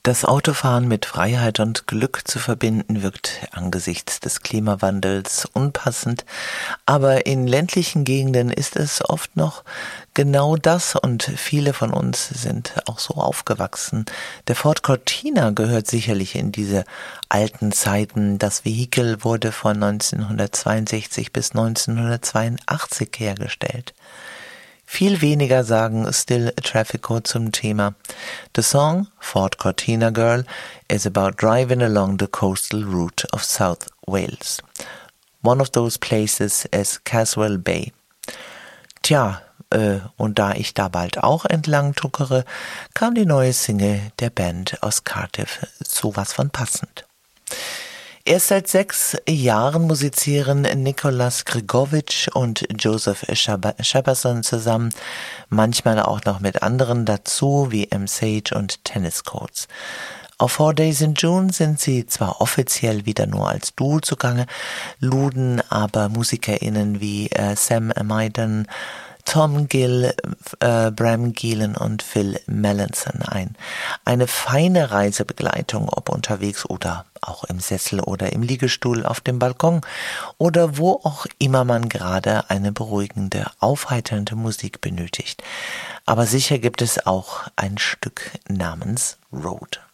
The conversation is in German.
Das Autofahren mit Freiheit und Glück zu verbinden, wirkt angesichts des Klimawandels unpassend, aber in ländlichen Gegenden ist es oft noch genau das und viele von uns sind auch so aufgewachsen. Der Ford Cortina gehört sicherlich in diese alten Zeiten. Das Vehikel wurde von 1962 bis 1982 hergestellt. Viel weniger sagen Still Traffico zum Thema. The song, Ford Cortina Girl, is about driving along the coastal route of South Wales. One of those places is Caswell Bay. Tja, und da ich da bald auch entlang tuckere, kam die neue Single der Band aus Cardiff sowas von passend. Erst seit 6 Jahren musizieren Nicolas Grigovic und Joseph Shepperson zusammen, manchmal auch noch mit anderen dazu, wie M. Sage und Tennis Courts. Auf 4 Days in June sind sie zwar offiziell wieder nur als Duo zugange, luden aber MusikerInnen wie Sam Maiden, Tom Gill, Bram Gielen und Phil Melanson ein. Eine feine Reisebegleitung, ob unterwegs oder auch im Sessel oder im Liegestuhl auf dem Balkon oder wo auch immer man gerade eine beruhigende, aufheiternde Musik benötigt. Aber sicher gibt es auch ein Stück namens Road.